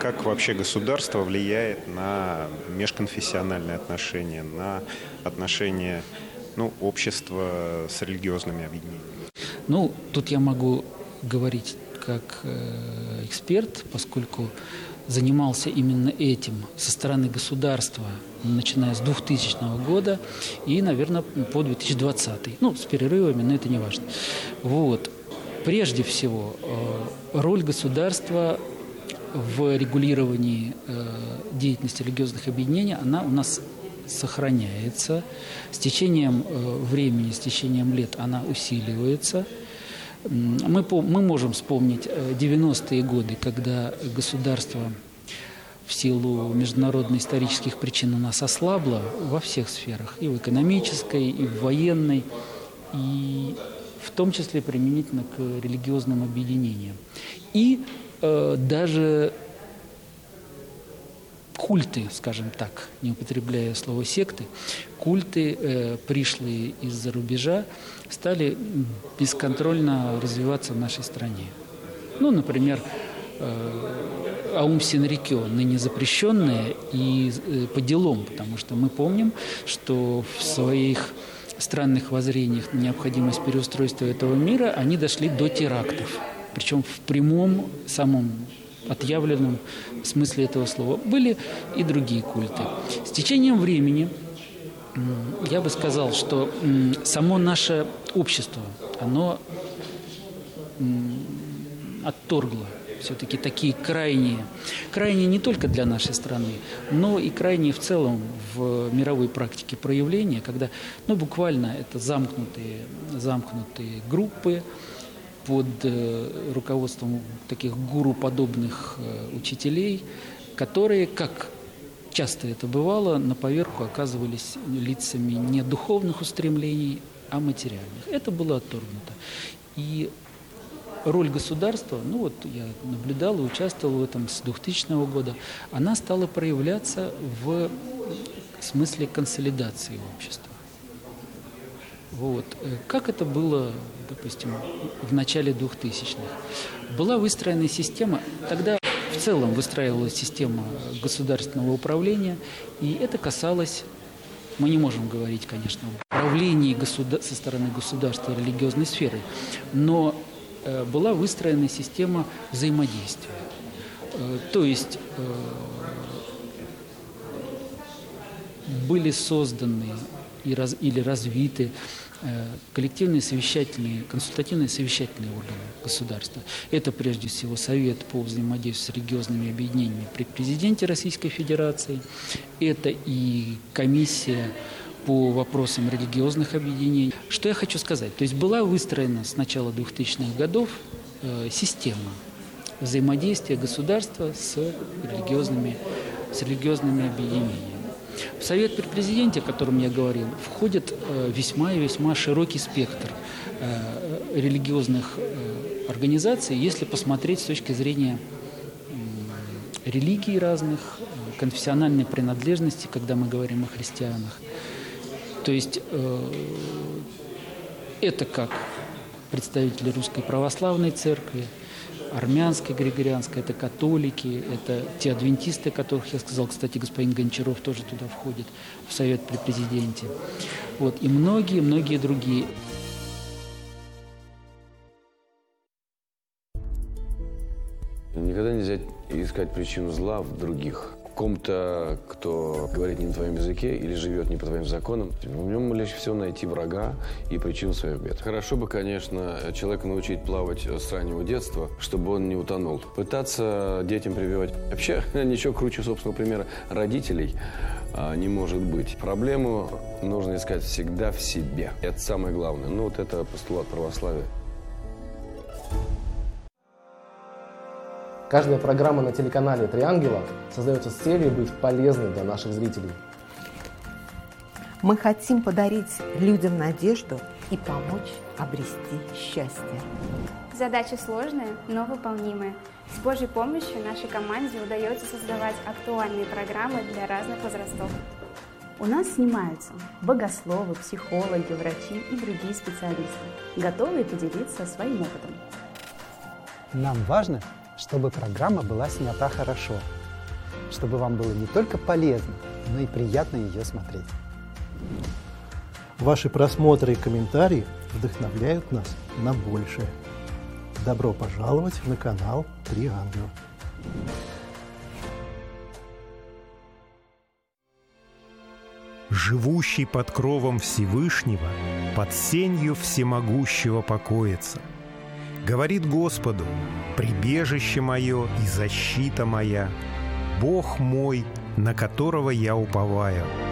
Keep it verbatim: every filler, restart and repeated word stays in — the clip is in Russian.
как вообще государство влияет на межконфессиональные отношения, на отношения ну, общества с религиозными объединениями? Ну, тут я могу говорить как э, эксперт, поскольку занимался именно этим со стороны государства, начиная с двухтысячного года и, наверное, по две тысячи двадцатый. Ну, с перерывами, но это не важно. Вот. Прежде всего, э, роль государства в регулировании э, деятельности религиозных объединений, она у нас сохраняется. С течением э, времени, с течением лет она усиливается. Мы, мы можем вспомнить девяностые годы, когда государство в силу международно-исторических причин у нас ослабло во всех сферах, и в экономической, и в военной, и в том числе применительно к религиозным объединениям. И э, даже культы, скажем так, не употребляя слово секты, культы, э, пришлые из-за рубежа, стали бесконтрольно развиваться в нашей стране. Ну, например, э, Аум Синрикё, ныне запрещенное, и э, по делам, потому что мы помним, что в своих странных воззрениях на необходимость переустройства этого мира они дошли до терактов, причем в прямом, самом отъявленном смысле этого слова. Были и другие культы. С течением времени я бы сказал, что само наше общество, оно отторгло все-таки такие крайние, крайние не только для нашей страны, но и крайние в целом в мировой практике проявления, когда ну, буквально это замкнутые, замкнутые группы, под э, руководством таких гуру-подобных э, учителей, которые, как часто это бывало, на поверку оказывались лицами не духовных устремлений, а материальных. Это было отторгнуто. И роль государства, ну вот я наблюдал и участвовал в этом с двухтысячного года, она стала проявляться в смысле консолидации общества. Вот. Как это было, допустим, в начале двухтысячных? Была выстроена система, тогда в целом выстраивалась система государственного управления, и это касалось, мы не можем говорить, конечно, об управлении государ... со стороны государства религиозной сферы, но э, была выстроена система взаимодействия. Э, то есть э, были созданы и раз... или развиты коллективные совещательные, консультативные совещательные органы государства. Это прежде всего Совет по взаимодействию с религиозными объединениями при президенте Российской Федерации. Это и комиссия по вопросам религиозных объединений. Что я хочу сказать? То есть была выстроена с начала двухтысячных годов э, система взаимодействия государства с религиозными, с религиозными объединениями. В Совет при президенте, о котором я говорил, входит весьма и весьма широкий спектр религиозных организаций, если посмотреть с точки зрения религий разных, конфессиональной принадлежности, когда мы говорим о христианах. То есть это как представители Русской Православной Церкви, армянской, григорианской, это католики, это те адвентисты, о которых я сказал, кстати, господин Гончаров тоже туда входит, в Совет при президенте. Вот, и многие-многие другие. Никогда нельзя искать причину зла в других. В ком-то, кто говорит не на твоем языке или живет не по твоим законам, в нем легче всего найти врага и причину своих бед. Хорошо бы, конечно, человека научить плавать с раннего детства, чтобы он не утонул. Пытаться детям прививать. Вообще, ничего круче собственного примера родителей а, не может быть. Проблему нужно искать всегда в себе. Это самое главное. Ну, вот это постулат православия. Каждая программа на телеканале «Три ангела» создается с целью быть полезной для наших зрителей. Мы хотим подарить людям надежду и помочь обрести счастье. Задача сложная, но выполнимая. С Божьей помощью нашей команде удается создавать актуальные программы для разных возрастов. У нас снимаются богословы, психологи, врачи и другие специалисты, готовые поделиться своим опытом. Нам важно, чтобы программа была снята хорошо, чтобы вам было не только полезно, но и приятно ее смотреть. Ваши просмотры и комментарии вдохновляют нас на большее. Добро пожаловать на канал «Три ангела». Живущий под кровом Всевышнего, под сенью всемогущего покоится. Говорит Господу: прибежище мое и защита моя, Бог мой, на которого я уповаю.